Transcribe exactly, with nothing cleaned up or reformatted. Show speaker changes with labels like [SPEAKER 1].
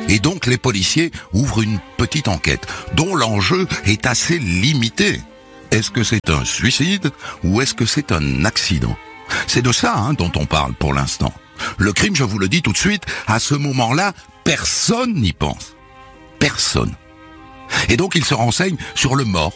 [SPEAKER 1] Et donc les policiers ouvrent une petite enquête, dont l'enjeu est assez limité. Est-ce que c'est un suicide ou est-ce que c'est un accident ? C'est de ça hein, dont on parle pour l'instant. Le crime, je vous le dis tout de suite, à ce moment-là, personne n'y pense. Personne. Et donc il se renseigne sur le mort,